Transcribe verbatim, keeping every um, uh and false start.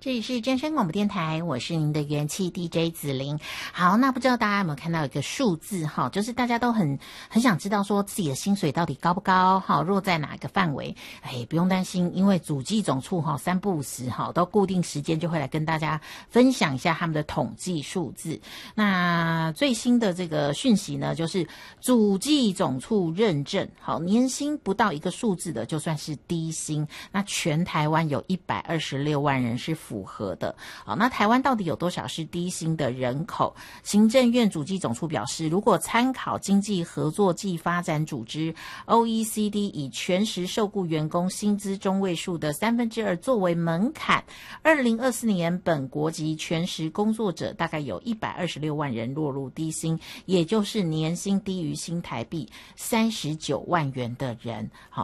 这里是真声广播电台，我是您的元气 D J 子玲。好，那不知道大家有没有看到一个数字哈，就是大家都很很想知道说自己的薪水到底高不高哈，落在哪个范围？哎，不用担心，因为主计总处哈三不五时哈都固定时间就会来跟大家分享一下他们的统计数字。那最新的这个讯息呢，就是主计总处认证，好，年薪不到一个数字的就算是低薪。那全台湾有一百二十六万人是符合的。好，那台湾到底有多少是低薪的人口？行政院主计总处表示，如果参考经济合作暨发展组织 O E C D 以全时受雇员工薪资中位数的三分之二作为门槛，二零二四年本国籍全时工作者大概有一百二十六万人落入低薪，也就是年薪低于新台币三十九万元的人。好，